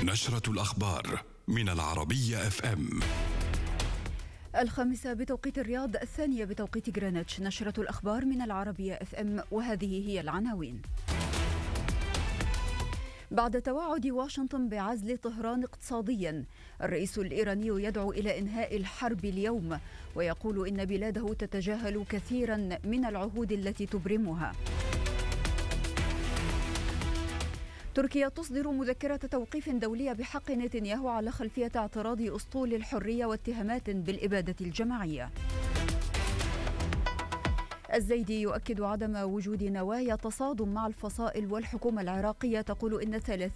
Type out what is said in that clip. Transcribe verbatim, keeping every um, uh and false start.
نشرة الأخبار من العربية اف ام. الخامسة بتوقيت الرياض، الثانية بتوقيت غرينتش. نشرة الأخبار من العربية اف ام، وهذه هي العناوين. بعد توعد واشنطن بعزل طهران اقتصاديا، الرئيس الإيراني يدعو إلى إنهاء الحرب اليوم، ويقول إن بلاده تتجاهل كثيرا من العهود التي تبرمها. تركيا تصدر مذكرة توقيف دولية بحق نتنياهو على خلفية اعتراض أسطول الحرية واتهامات بالإبادة الجماعية. الزيدي يؤكد عدم وجود نوايا تصادم مع الفصائل، والحكومة العراقية تقول إن ثلاثين